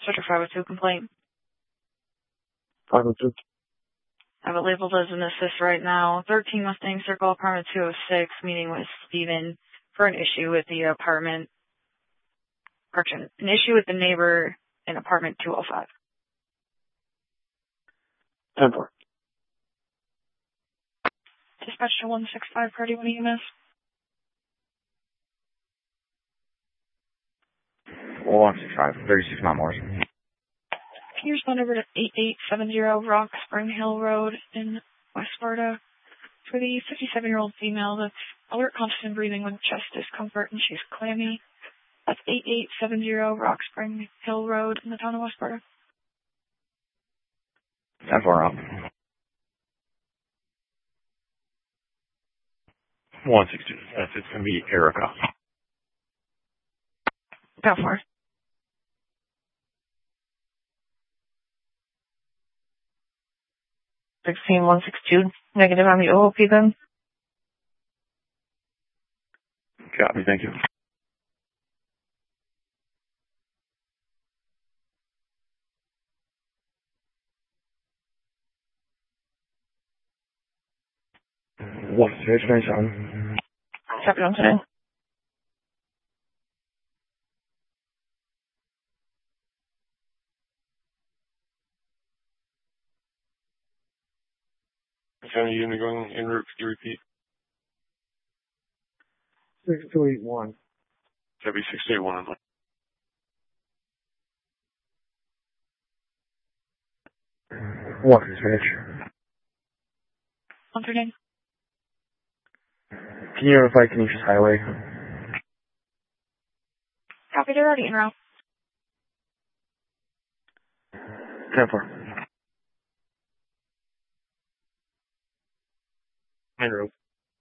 Sector 502 complaint. 502. I have it labeled as an assist right now. 13 Mustang Circle, apartment 206, meeting with Steven for an issue with the apartment. Correction, an issue with the neighbor in apartment 205. 10-4. Dispatch to 165 party, what do you miss? 165, 36 Mount Morris. Can you respond over to 8870 Rock Spring Hill Road in West Sparta for the 57-year-old female that's alert, constant breathing with chest discomfort and she's clammy. That's 8870 Rock Spring Hill Road in the town of West Sparta. 10-4 up. 162. It's going to be Erica. 10-4. $16,162. Negative on the OOP then. Copy, thank you. What's the situation? Copy on today. County unit going en route, could you repeat? 6281. That'd be 681. What's the situation? On today. Can you notify Canisius Highway? Copy, they're already en route. 10-4. En route.